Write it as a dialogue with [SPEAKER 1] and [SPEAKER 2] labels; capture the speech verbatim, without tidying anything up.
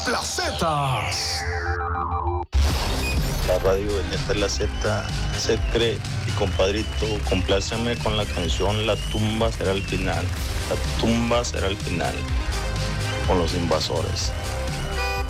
[SPEAKER 1] Placetas.
[SPEAKER 2] La radio en esta es la Z, se cree. Y compadrito, compláceme con la canción La tumba será el final. La tumba será el final. Con los invasores.